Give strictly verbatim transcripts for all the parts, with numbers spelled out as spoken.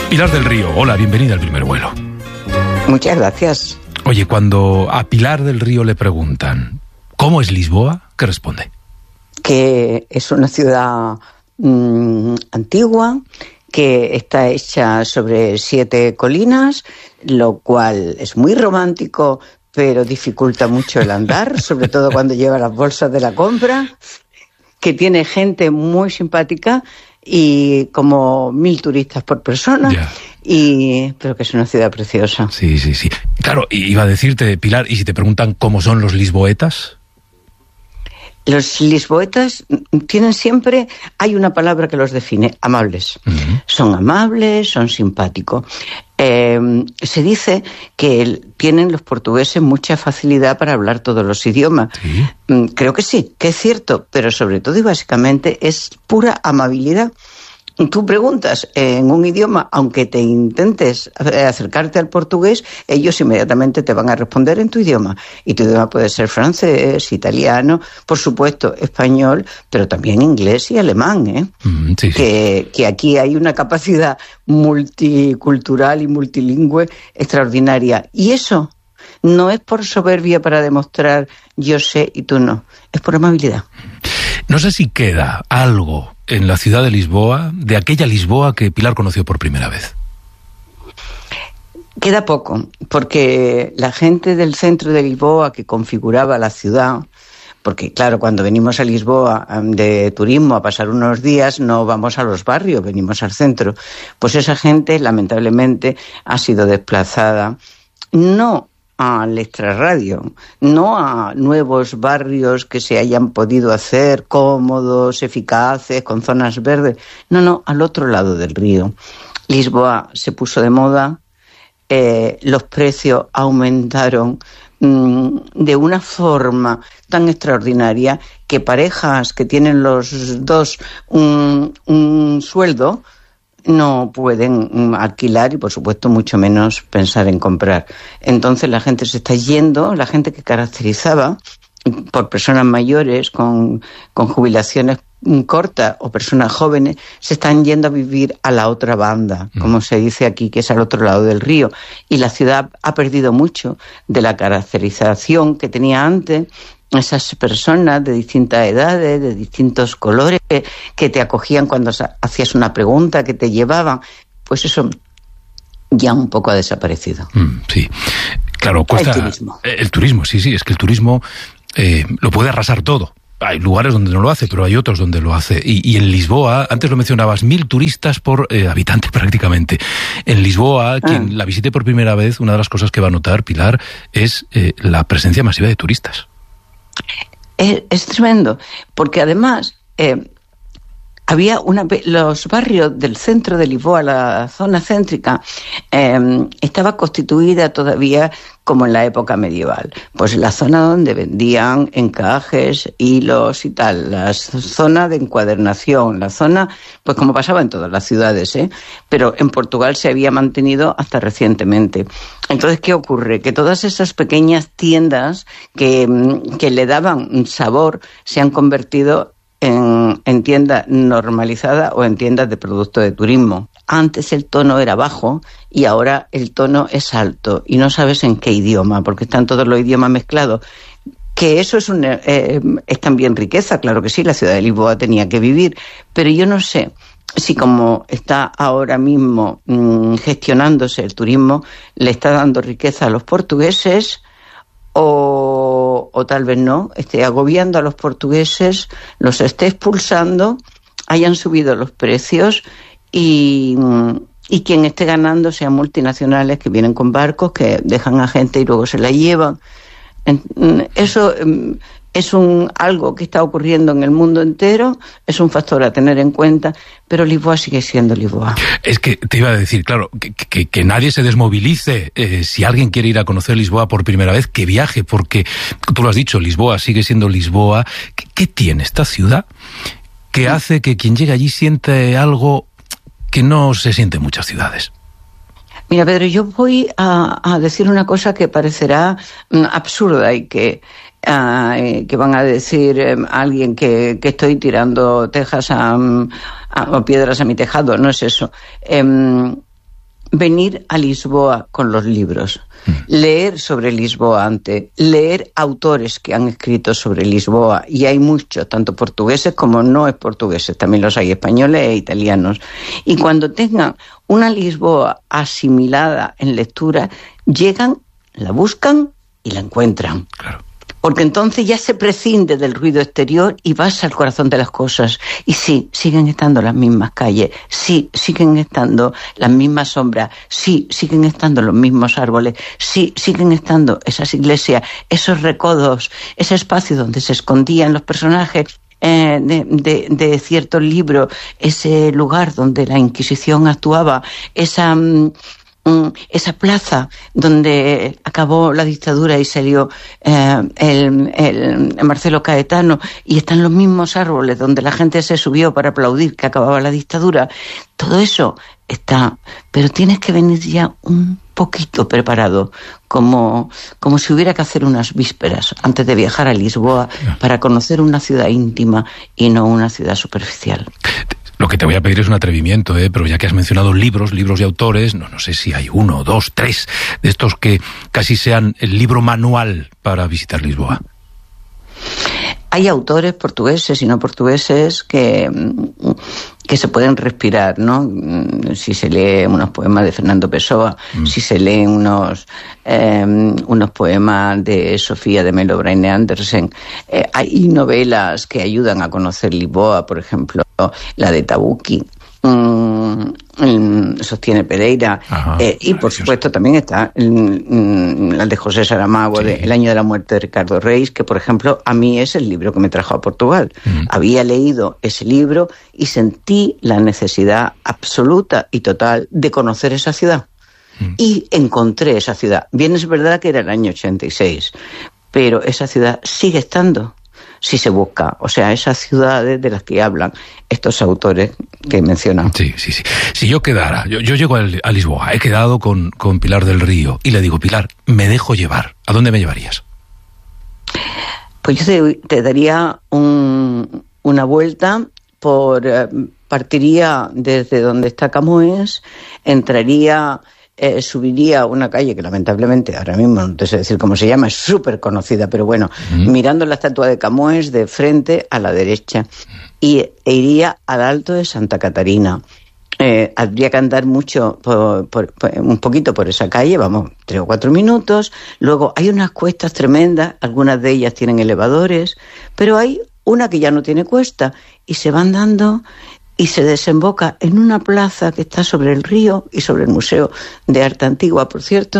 Pilar del Río, hola, bienvenida al Primer Vuelo. Muchas gracias. Oye, cuando a Pilar del Río le preguntan ¿cómo es Lisboa?, ¿qué responde? Que es una ciudad mmm, antigua, que está hecha sobre siete colinas, lo cual es muy romántico, pero dificulta mucho el andar, sobre todo cuando lleva las bolsas de la compra, que tiene gente muy simpática y como mil turistas por persona, yeah. y pero que es una ciudad preciosa. Sí, sí, sí. Claro, iba a decirte, Pilar, ¿y si te preguntan cómo son los lisboetas? Los lisboetas tienen siempre, hay una palabra que los define, amables. Uh-huh. Son amables, son simpáticos. Eh, se dice que tienen los portugueses mucha facilidad para hablar todos los idiomas. ¿Sí? Creo que sí, que es cierto, pero sobre todo y básicamente es pura amabilidad. Tú preguntas en un idioma, aunque te intentes acercarte al portugués, ellos inmediatamente te van a responder en tu idioma. Y tu idioma puede ser francés, italiano, por supuesto español, pero también inglés y alemán, ¿eh? Mm, sí, sí. Que, que aquí hay una capacidad multicultural y multilingüe extraordinaria. Y eso no es por soberbia para demostrar yo sé y tú no, es por amabilidad. No sé si queda algo en la ciudad de Lisboa, de aquella Lisboa que Pilar conoció por primera vez. Queda poco, porque la gente del centro de Lisboa que configuraba la ciudad, porque claro, cuando venimos a Lisboa de turismo a pasar unos días, no vamos a los barrios, venimos al centro, pues esa gente lamentablemente ha sido desplazada, no al extrarradio, no a nuevos barrios que se hayan podido hacer cómodos, eficaces, con zonas verdes, no, no, al otro lado del río. Lisboa se puso de moda, eh, los precios aumentaron mmm, de una forma tan extraordinaria que parejas que tienen los dos un, un sueldo no pueden alquilar y, por supuesto, mucho menos pensar en comprar. Entonces la gente se está yendo, la gente que caracterizaba por personas mayores con, con jubilaciones cortas o personas jóvenes, se están yendo a vivir a la otra banda, mm. como se dice aquí, que es al otro lado del río. Y la ciudad ha perdido mucho de la caracterización que tenía antes, esas personas de distintas edades, de distintos colores, que te acogían cuando hacías una pregunta, que te llevaban, pues eso ya un poco ha desaparecido. Mm, sí, claro, cuesta... El turismo. El turismo, sí, sí, es que el turismo eh, lo puede arrasar todo. Hay lugares donde no lo hace, pero hay otros donde lo hace. Y, y en Lisboa, antes lo mencionabas, mil turistas por eh, habitante prácticamente. En Lisboa, ah. quien la visite por primera vez, una de las cosas que va a notar, Pilar, es eh, la presencia masiva de turistas. Es, es tremendo, porque además eh, había una, los barrios del centro de Lisboa, la zona céntrica, eh, estaba constituida todavía como en la época medieval. Pues la zona donde vendían encajes, hilos y tal, la zona de encuadernación, la zona, pues como pasaba en todas las ciudades, ¿eh? Pero en Portugal se había mantenido hasta recientemente. Entonces, ¿qué ocurre? Que todas esas pequeñas tiendas que, que le daban sabor se han convertido En, en tiendas normalizadas o en tiendas de productos de turismo. Antes el tono era bajo y ahora el tono es alto y no sabes en qué idioma, porque están todos los idiomas mezclados. Que eso es, un, eh, es también riqueza, claro que sí, la ciudad de Lisboa tenía que vivir, pero yo no sé si como está ahora mismo mmm, gestionándose el turismo, le está dando riqueza a los portugueses O, o tal vez no, esté agobiando a los portugueses, los esté expulsando, hayan subido los precios y, y quien esté ganando sean multinacionales que vienen con barcos, que dejan a gente y luego se la llevan. Eso es un algo que está ocurriendo en el mundo entero, es un factor a tener en cuenta, pero Lisboa sigue siendo Lisboa. Es que te iba a decir, claro, que, que, que nadie se desmovilice. Eh, si alguien quiere ir a conocer Lisboa por primera vez, que viaje, porque tú lo has dicho, Lisboa sigue siendo Lisboa. ¿Qué, qué tiene esta ciudad que hace que quien llegue allí siente algo que no se siente en muchas ciudades? Mira, Pedro, yo voy a, a decir una cosa que parecerá mm, absurda y que, uh, que van a decir um, alguien que, que estoy tirando tejas a, a, o piedras a mi tejado. No es eso. Um, venir a Lisboa con los libros, mm. leer sobre Lisboa antes, leer autores que han escrito sobre Lisboa, y hay muchos, tanto portugueses como no es portugueses, también los hay españoles e italianos, y cuando tengan una Lisboa asimilada en lectura, llegan, la buscan y la encuentran. Claro. Porque entonces ya se prescinde del ruido exterior y vas al corazón de las cosas. Y sí, siguen estando las mismas calles, sí, siguen estando las mismas sombras, sí, siguen estando los mismos árboles, sí, siguen estando esas iglesias, esos recodos, ese espacio donde se escondían los personajes eh, de, de, de ciertos libros, ese lugar donde la Inquisición actuaba, esa... Mm, esa plaza donde acabó la dictadura y salió eh, el, el Marcelo Caetano, y están los mismos árboles donde la gente se subió para aplaudir que acababa la dictadura. Todo eso está, pero tienes que venir ya un poquito preparado, como, como si hubiera que hacer unas vísperas antes de viajar a Lisboa para conocer una ciudad íntima y no una ciudad superficial. Lo que te voy a pedir es un atrevimiento, ¿eh? Pero ya que has mencionado libros, libros y autores, no, no sé si hay uno, dos, tres de estos que casi sean el libro manual para visitar Lisboa. Hay autores portugueses y no portugueses que, que se pueden respirar, ¿no? Si se lee unos poemas de Fernando Pessoa, mm. si se leen unos, eh, unos poemas de Sofía de Melo Braine Andersen, eh, hay novelas que ayudan a conocer Lisboa, por ejemplo, la de Tabucchi, mmm, sostiene Pereira, Ajá, eh, y por supuesto también está mmm, la de José Saramago, sí. de El año de la muerte de Ricardo Reis, que por ejemplo a mí es el libro que me trajo a Portugal. Mm. Había leído ese libro y sentí la necesidad absoluta y total de conocer esa ciudad. Mm. Y encontré esa ciudad. Bien, es verdad que era el año ochenta y seis, pero esa ciudad sigue estando si se busca, o sea, esas ciudades de las que hablan estos autores que mencionan. Sí, sí, sí. Si yo quedara, yo, yo llego a Lisboa, he quedado con, con Pilar del Río y le digo, Pilar, me dejo llevar, ¿a dónde me llevarías? Pues yo te, te daría un, una vuelta por, eh, partiría desde donde está Camões, entraría... Eh, subiría una calle que lamentablemente ahora mismo no te sé decir cómo se llama, es súper conocida, pero bueno, uh-huh. mirando la estatua de Camões de frente a la derecha, y e iría al Alto de Santa Catarina. Eh, habría que andar mucho, por, por, por, un poquito por esa calle, vamos, tres o cuatro minutos. Luego hay unas cuestas tremendas, algunas de ellas tienen elevadores, pero hay una que ya no tiene cuesta, y se van dando... y se desemboca en una plaza que está sobre el río y sobre el Museo de Arte Antigua, por cierto,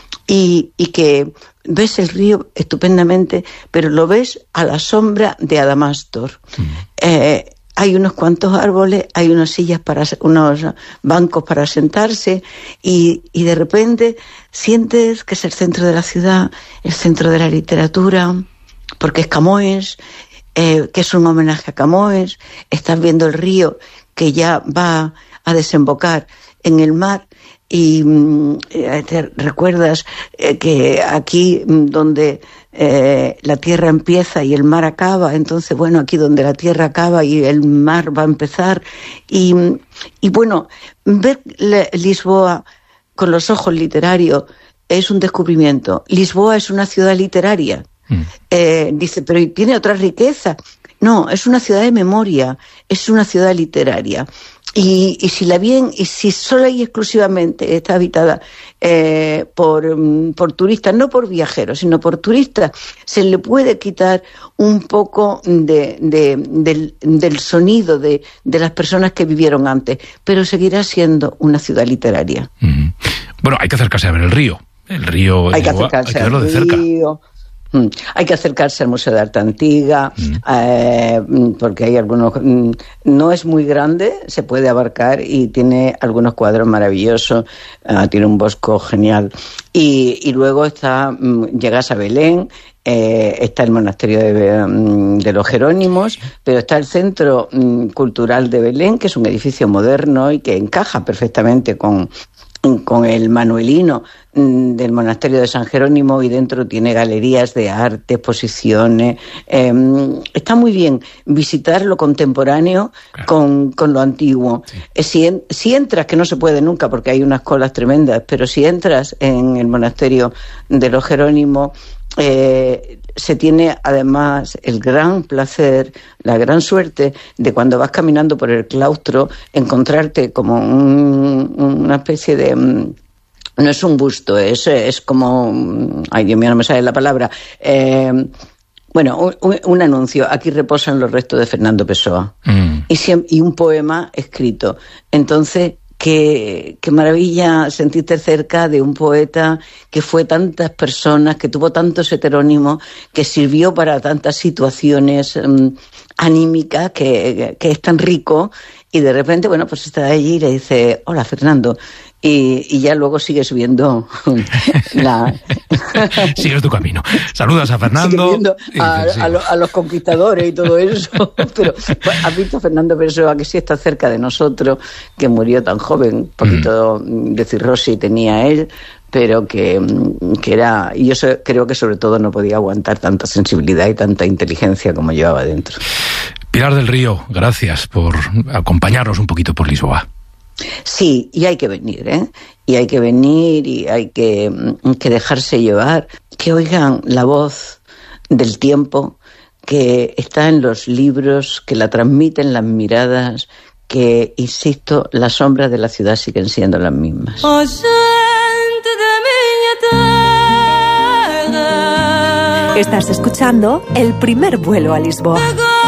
y, y que ves el río estupendamente, pero lo ves a la sombra de Adamastor. Mm. Eh, hay unos cuantos árboles, hay unas sillas para, unos bancos para sentarse, y, y de repente sientes que es el centro de la ciudad, el centro de la literatura, porque es Camões, Eh, que es un homenaje a Camões. Estás viendo el río que ya va a desembocar en el mar, y eh, te recuerdas eh, que aquí donde eh, la tierra empieza y el mar acaba, entonces bueno, aquí donde la tierra acaba y el mar va a empezar, y, y bueno, ver Lisboa con los ojos literarios es un descubrimiento. Lisboa es una ciudad literaria. Mm. Eh, dice, pero ¿tiene otra riqueza? No, es una ciudad de memoria, es una ciudad literaria. Y, y si la bien, y si solo y exclusivamente está habitada eh, por, por turistas, no por viajeros, sino por turistas, se le puede quitar un poco de, de, del, del sonido de, de las personas que vivieron antes, pero seguirá siendo una ciudad literaria. Mm. Bueno, hay que acercarse a ver el río. El río hay que acercarse hay que verlo de cerca. Río. Mm. Hay que acercarse al Museo de Arte Antigua, mm. eh, porque hay algunos, mm, no es muy grande, se puede abarcar y tiene algunos cuadros maravillosos, uh, tiene un bosco genial, y, y luego está, mm, llegas a Belén, eh, está el monasterio de, mm, de los Jerónimos, pero está el Centro mm, Cultural de Belén, que es un edificio moderno y que encaja perfectamente con con el manuelino del monasterio de San Jerónimo, y dentro tiene galerías de arte, exposiciones. Eh, está muy bien visitar lo contemporáneo, claro, con, con lo antiguo. Sí. Eh, si, en, si entras, que no se puede nunca porque hay unas colas tremendas, pero si entras en el monasterio de los Jerónimos, eh, se tiene además el gran placer, la gran suerte de, cuando vas caminando por el claustro, encontrarte como un, una especie de... No es un busto, es, es como... Ay, Dios mío, no me sale la palabra. Eh, bueno, un, un anuncio. Aquí reposan los restos de Fernando Pessoa. Mm. Y, y un poema escrito. Entonces... Qué, qué maravilla sentirte cerca de un poeta que fue tantas personas, que tuvo tantos heterónimos, que sirvió para tantas situaciones um, anímicas, que, que es tan rico, y de repente, bueno, pues está allí y le dice, hola Fernando, y, y ya luego sigues viendo la... Sigues tu camino. Saludas a Fernando. Viendo a, dices, sí. a, lo, a los conquistadores y todo eso. Pero pues, has visto a Fernando Pessoa, que sí está cerca de nosotros, que murió tan joven, un poquito mm. de cirrosis tenía él, pero que, que era... Y yo so, creo que sobre todo no podía aguantar tanta sensibilidad y tanta inteligencia como llevaba dentro. Pilar del Río, gracias por acompañarnos un poquito por Lisboa. Sí, y hay que venir, ¿eh? Y hay que venir y hay que, que dejarse llevar, que oigan la voz del tiempo, que está en los libros, que la transmiten las miradas, que, insisto, las sombras de la ciudad siguen siendo las mismas. Estás escuchando El primer vuelo a Lisboa.